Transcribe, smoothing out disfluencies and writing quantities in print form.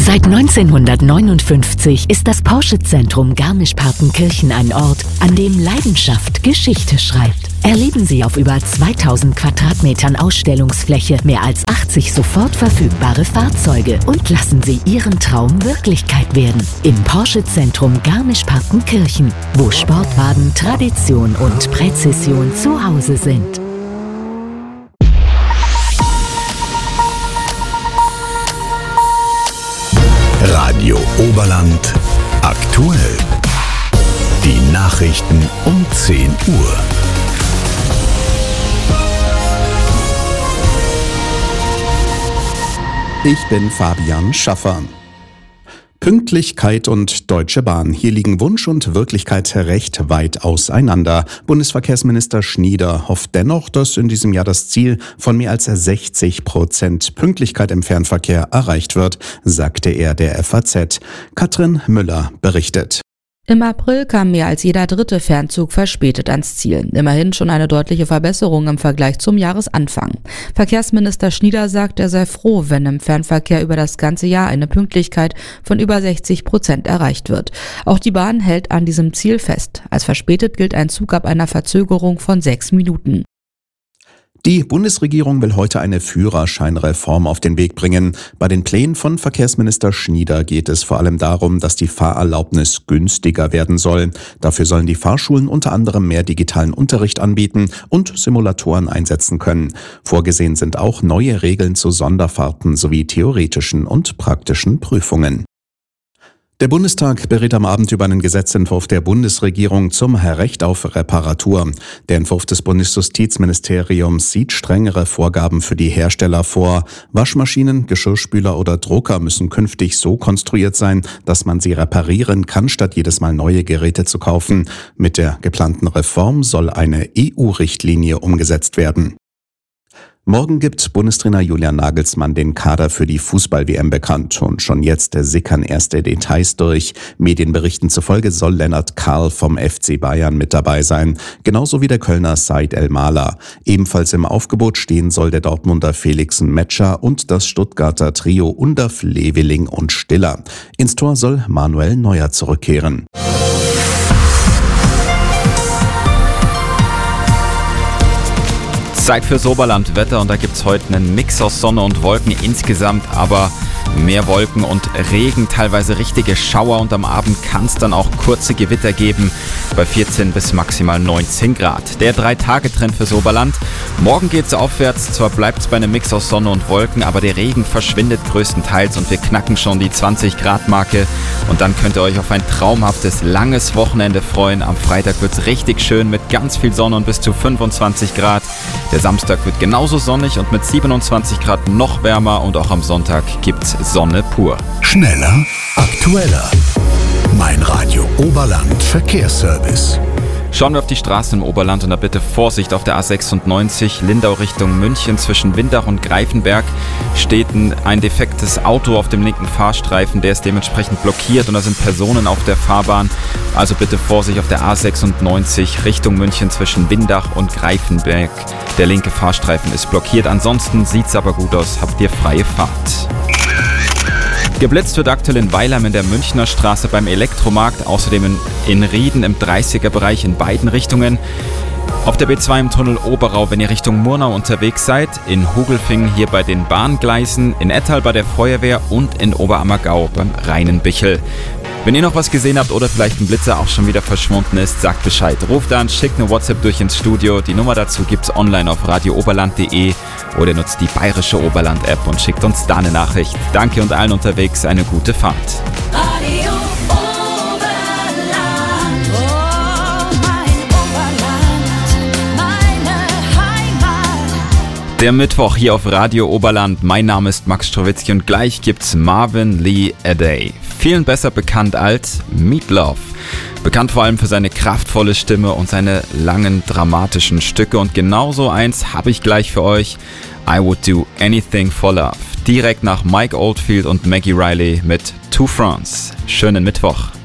Seit 1959 ist das Porsche-Zentrum Garmisch-Partenkirchen ein Ort, an dem Leidenschaft Geschichte schreibt. Erleben Sie auf über 2000 Quadratmetern Ausstellungsfläche mehr als 80 sofort verfügbare Fahrzeuge und lassen Sie Ihren Traum Wirklichkeit werden. Im Porsche-Zentrum Garmisch-Partenkirchen, wo Sportwagen, Tradition und Präzision zu Hause sind. Radio Oberland aktuell. Die Nachrichten um 10 Uhr. Ich bin Fabian Schaffer. Pünktlichkeit und Deutsche Bahn. Hier liegen Wunsch und Wirklichkeit recht weit auseinander. Bundesverkehrsminister Schnieder hofft dennoch, dass in diesem Jahr das Ziel von mehr als 60% Pünktlichkeit im Fernverkehr erreicht wird, sagte er der FAZ. Katrin Müller berichtet. Im April kam mehr als jeder dritte Fernzug verspätet ans Ziel. Immerhin schon eine deutliche Verbesserung im Vergleich zum Jahresanfang. Verkehrsminister Schnieder sagt, er sei froh, wenn im Fernverkehr über das ganze Jahr eine Pünktlichkeit von über 60% erreicht wird. Auch die Bahn hält an diesem Ziel fest. Als verspätet gilt ein Zug ab einer Verzögerung von 6 Minuten. Die Bundesregierung will heute eine Führerscheinreform auf den Weg bringen. Bei den Plänen von Verkehrsminister Schnieder geht es vor allem darum, dass die Fahrerlaubnis günstiger werden soll. Dafür sollen die Fahrschulen unter anderem mehr digitalen Unterricht anbieten und Simulatoren einsetzen können. Vorgesehen sind auch neue Regeln zu Sonderfahrten sowie theoretischen und praktischen Prüfungen. Der Bundestag berät am Abend über einen Gesetzentwurf der Bundesregierung zum Recht auf Reparatur. Der Entwurf des Bundesjustizministeriums sieht strengere Vorgaben für die Hersteller vor. Waschmaschinen, Geschirrspüler oder Drucker müssen künftig so konstruiert sein, dass man sie reparieren kann, statt jedes Mal neue Geräte zu kaufen. Mit der geplanten Reform soll eine EU-Richtlinie umgesetzt werden. Morgen gibt Bundestrainer Julian Nagelsmann den Kader für die Fußball-WM bekannt und schon jetzt sickern erste Details durch. Medienberichten zufolge soll Lennart Karl vom FC Bayern mit dabei sein, genauso wie der Kölner Said El-Mala. Ebenfalls im Aufgebot stehen soll der Dortmunder Felix Metscher und das Stuttgarter Trio Undaf, Leveling und Stiller. Ins Tor soll Manuel Neuer zurückkehren. Zeit fürs Oberlandwetter und da gibt's heute einen Mix aus Sonne und Wolken insgesamt, aber mehr Wolken und Regen, teilweise richtige Schauer und am Abend kann es dann auch kurze Gewitter geben bei 14 bis maximal 19 Grad. Der 3-Tage-Trend fürs Oberland. Morgen geht's aufwärts, zwar bleibt's bei einem Mix aus Sonne und Wolken, aber der Regen verschwindet größtenteils und wir knacken schon die 20-Grad-Marke und dann könnt ihr euch auf ein traumhaftes, langes Wochenende freuen. Am Freitag wird's richtig schön mit ganz viel Sonne und bis zu 25 Grad. Der Samstag wird genauso sonnig und mit 27 Grad noch wärmer und auch am Sonntag gibt's Sonne pur. Schneller, aktueller. Mein Radio Oberland Verkehrsservice. Schauen wir auf die Straßen im Oberland und da bitte Vorsicht auf der A96 Lindau Richtung München. Zwischen Windach und Greifenberg steht ein defektes Auto auf dem linken Fahrstreifen, der ist dementsprechend blockiert und da sind Personen auf der Fahrbahn. Also bitte Vorsicht auf der A96 Richtung München zwischen Windach und Greifenberg. Der linke Fahrstreifen ist blockiert, ansonsten sieht's aber gut aus, habt ihr freie Fahrt. Geblitzt wird aktuell in Weilheim in der Münchner Straße beim Elektromarkt, außerdem in Rieden im 30er-Bereich in beiden Richtungen. Auf der B2 im Tunnel Oberau, wenn ihr Richtung Murnau unterwegs seid, in Hugelfingen hier bei den Bahngleisen, in Ettal bei der Feuerwehr und in Oberammergau beim Rheinenbichel. Wenn ihr noch was gesehen habt oder vielleicht ein Blitzer auch schon wieder verschwunden ist, sagt Bescheid. Ruft an, schickt eine WhatsApp durch ins Studio. Die Nummer dazu gibt's online auf radiooberland.de oder nutzt die bayerische Oberland-App und schickt uns da eine Nachricht. Danke und allen unterwegs eine gute Fahrt. Radio Oberland, oh mein Oberland, meine Heimat. Der Mittwoch hier auf Radio Oberland. Mein Name ist Max Strowitzki und gleich gibt's Marvin Lee A Day. Vielen besser bekannt als Meatloaf. Bekannt vor allem für seine kraftvolle Stimme und seine langen, dramatischen Stücke. Und genauso eins habe ich gleich für euch. I Would Do Anything for Love. Direkt nach Mike Oldfield und Maggie Riley mit Two Fronts. Schönen Mittwoch.